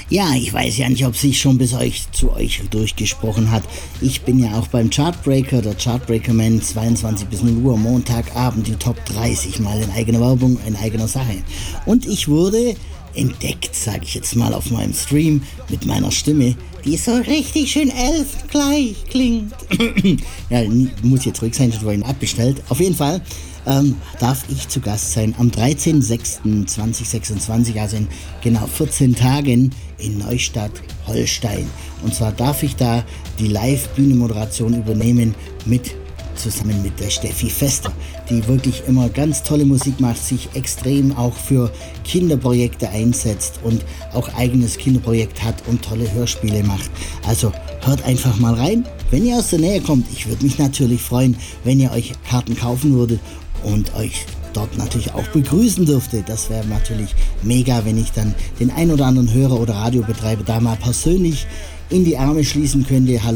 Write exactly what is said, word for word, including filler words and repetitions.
Ja, ich weiß ja nicht, ob sich schon bis euch zu euch durchgesprochen hat. Ich bin ja auch beim Chartbreaker, der Chartbreaker Man, zweiundzwanzig bis null Uhr, Montagabend, die Top dreißig, mal in eigener Werbung, in eigener Sache. Und ich wurde entdeckt, sage ich jetzt mal, auf meinem Stream mit meiner Stimme, die so richtig schön elfgleich klingt. Ja, muss jetzt ruhig sein, ich habe ihn abbestellt. Auf jeden Fall ähm, darf ich zu Gast sein am dreizehnten sechsten zweitausendsechsundzwanzig, also in genau vierzehn Tagen in Neustadt, Holstein. Und zwar darf ich da die Live-Bühnenmoderation übernehmen mit zusammen mit der Steffi Fester, die wirklich immer ganz tolle Musik macht, sich extrem auch für Kinderprojekte einsetzt und auch eigenes Kinderprojekt hat und tolle Hörspiele macht. Also hört einfach mal rein, wenn ihr aus der Nähe kommt. Ich würde mich natürlich freuen, wenn ihr euch Karten kaufen würdet und euch dort natürlich auch begrüßen dürfte. Das wäre natürlich mega, wenn ich dann den ein oder anderen Hörer oder Radiobetreiber da mal persönlich in die Arme schließen könnte. Hallo